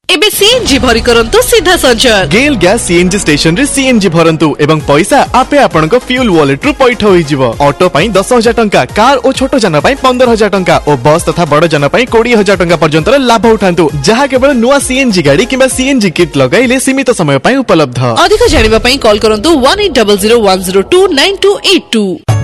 एबे सीएनजी भरी करंतु सीधा संचय गेल गैस सीएनजी स्टेशन रे सीएनजी भरंतु एवं पैसा आपे आपनक फ्यूल वॉलेट रु पैठ होई जिवो। ऑटो पई 10,000 टंका, कार और छोट जन पई 15,000 टंका और बस तथा बड़ जन पई 20,000 टंका पर्यंत लाभ उठांतु, जहा केवल नुआ सीएनजी गाड़ी किबा सीएनजी किट लगाइले सीमित समय पई उपलब्ध। अधिक जानिबा पई कॉल करंतु 1800 102 9282।